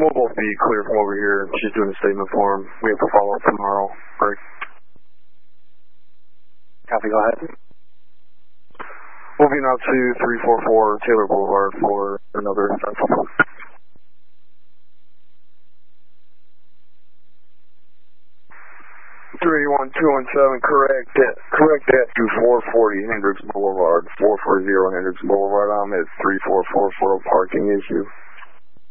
We'll both be clear from over here. She's doing a statement form. We have to follow up tomorrow. Break. Copy, go ahead. Moving out to 344 Taylor Boulevard for another central. 381-217, correct that to 440 Hendricks Boulevard, 440 Hendricks Boulevard. I'm at 3444 parking issue.